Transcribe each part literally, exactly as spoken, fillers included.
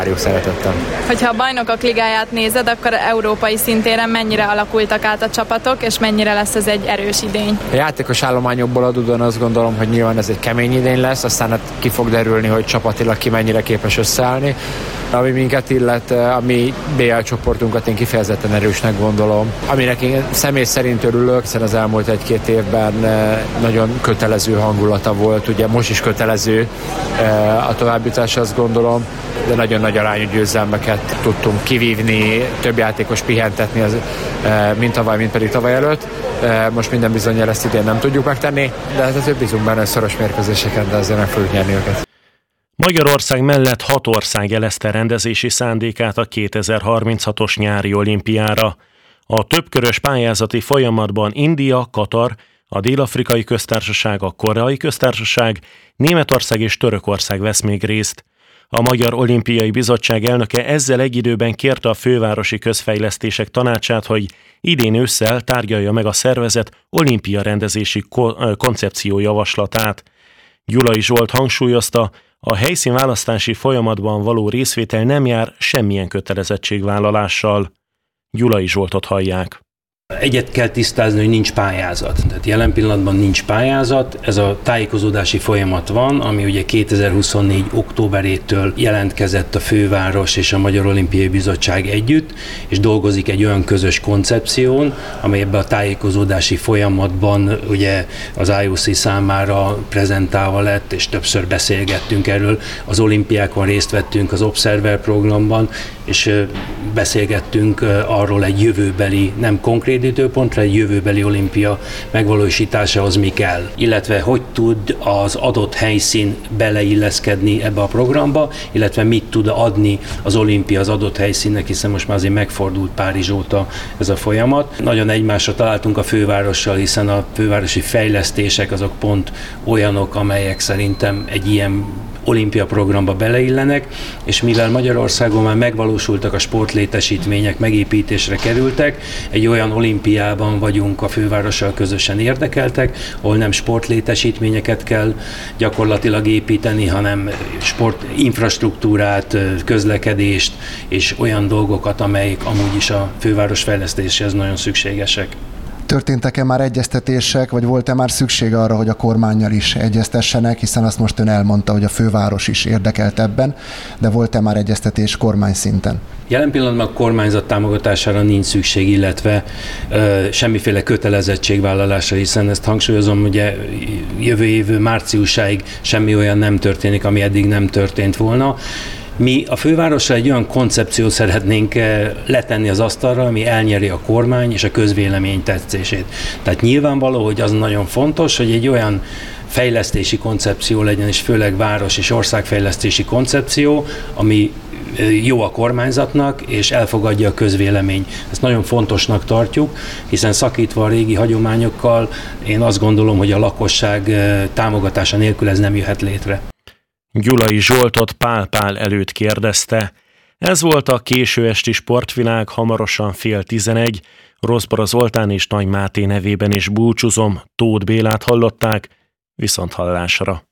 Szeretettem. Hogyha a Bajnokok Ligáját nézed, akkor európai szintéren mennyire alakultak át a csapatok, és mennyire lesz ez egy erős idény? A játékos állományokból adódóan azt gondolom, hogy nyilván ez egy kemény idény lesz, aztán hát ki fog derülni, hogy csapatilag ki mennyire képes összeállni. Ami minket illet, a mi bé el csoportunkat én kifejezetten erősnek gondolom. Aminek én személy szerint örülök, hiszen az elmúlt egy-két évben nagyon kötelező hangulata volt, ugye most is kötelező a továbbjutás, azt gondolom, de nagyon nagy arányú győzelmeket tudtunk kivívni, több játékos pihentetni, az, mint tavaly, mint pedig tavaly előtt. Most minden bizonnyal ezt idén nem tudjuk megtenni, de hát azért bízunk benne szoros mérkőzéseken, de azért meg fogjuk nyerni őket. Magyarország mellett hat ország jelezte rendezési szándékát a kétezer-harminchatos nyári olimpiára. A többkörös pályázati folyamatban India, Katar, a Dél-Afrikai Köztársaság, a Koreai Köztársaság, Németország és Törökország vesz még részt. A Magyar Olimpiai Bizottság elnöke ezzel egy időben kérte a Fővárosi Közfejlesztések Tanácsát, hogy idén ősszel tárgyalja meg a szervezet olimpia rendezési ko- koncepció javaslatát. Gyulai Zsolt hangsúlyozta, a helyszínválasztási folyamatban való részvétel nem jár semmilyen kötelezettségvállalással. Gyulai Zsoltot hallják. Egyet kell tisztázni, hogy nincs pályázat. Tehát jelen pillanatban nincs pályázat, ez a tájékozódási folyamat van, ami ugye kétezer-huszonnégy októberétől jelentkezett a főváros és a Magyar Olimpiai Bizottság együtt, és dolgozik egy olyan közös koncepción, amely ebben a tájékozódási folyamatban ugye az i o cé számára prezentálva lett, és többször beszélgettünk erről. Az olimpiákon részt vettünk az Observer programban, és beszélgettünk arról egy jövőbeli, nem konkrét időpontra, egy jövőbeli olimpia megvalósításához mi kell, illetve hogy tud az adott helyszín beleilleszkedni ebbe a programba, illetve mit tud adni az olimpia az adott helyszínnek, hiszen most már azért megfordult Párizs óta ez a folyamat. Nagyon egymásra találtunk a fővárossal, hiszen a fővárosi fejlesztések azok pont olyanok, amelyek szerintem egy ilyen olimpia programba beleillenek, és mivel Magyarországon már megvalósultak a sportlétesítmények, megépítésre kerültek, egy olyan olimpiában vagyunk a fővárossal közösen érdekeltek, ahol nem sportlétesítményeket kell gyakorlatilag építeni, hanem sportinfrastruktúrát, közlekedést és olyan dolgokat, amelyek amúgy is a főváros fejlesztéséhez nagyon szükségesek. Történtek-e már egyeztetések, vagy volt-e már szükség arra, hogy a kormánnyal is egyeztessenek, hiszen azt most ön elmondta, hogy a főváros is érdekelt ebben, de volt-e már egyeztetés kormány szinten? Jelen pillanatban a kormányzat támogatására nincs szükség, illetve ö, semmiféle kötelezettségvállalásra, hiszen ezt hangsúlyozom, ugye jövő év márciusáig semmi olyan nem történik, ami eddig nem történt volna. Mi a fővárosra egy olyan koncepciót szeretnénk letenni az asztalra, ami elnyeri a kormány és a közvélemény tetszését. Tehát nyilvánvaló, hogy az nagyon fontos, hogy egy olyan fejlesztési koncepció legyen, és főleg város- és országfejlesztési koncepció, ami jó a kormányzatnak, és elfogadja a közvélemény. Ezt nagyon fontosnak tartjuk, hiszen szakítva a régi hagyományokkal, én azt gondolom, hogy a lakosság támogatása nélkül ez nem jöhet létre. Gyulai Zsoltot Pál Pál előtt kérdezte. Ez volt a késő esti Sportvilág, hamarosan fél tizenegy. Rosszbora Zoltán és Nagy Máté nevében is búcsúzom, Tóth Bélát hallották, viszont hallásra.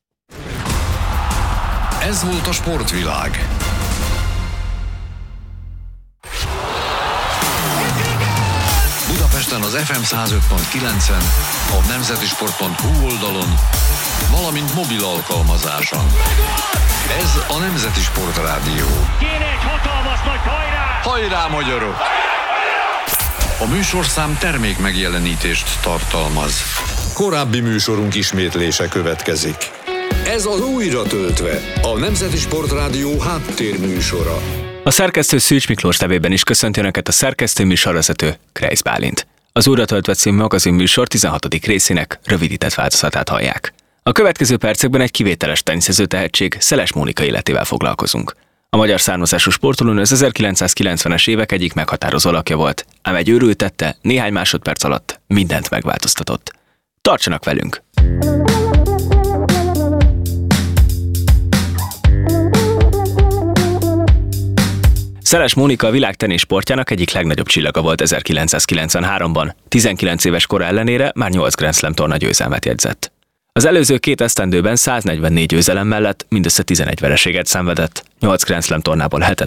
Ez volt a Sportvilág. Budapesten az ef em száz öt pont kilencen, a nemzetisport pont hu oldalon, valamint mobil alkalmazáson. Ez a Nemzeti Sport Rádió. Kéne egy hatalmas nagy hajrá! Hajrá, magyarok! A műsorszám termék megjelenítést tartalmaz. Korábbi műsorunk ismétlése következik. Ez az újra töltve, a Nemzeti Sport Rádió háttérműsora. A szerkesztő Szűcs Miklós nevében is köszönti Önöket a szerkesztő műsorvezető Kreisz Bálint. Az újra töltve című magazinműsor tizenhatodik részének rövidített változatát hallják. A következő percekben egy kivételes teniszező tehetség, Szeles Mónika életével foglalkozunk. A magyar származású sportolónő az ezerkilencszázkilencvenes évek egyik meghatározó alakja volt, ám egy őrült tette néhány másodperc alatt mindent megváltoztatott. Tartsanak velünk! Szeles Mónika a világ teniszsportjának egyik legnagyobb csillaga volt ezerkilencszázkilencvenháromban. tizenkilenc éves kora ellenére már nyolc Grand Slam torna győzelmet jegyzett. Az előző két esztendőben száznegyvennégy győzelem mellett mindössze tizenegy vereséget szenvedett, nyolc Grand Slam tornából hetet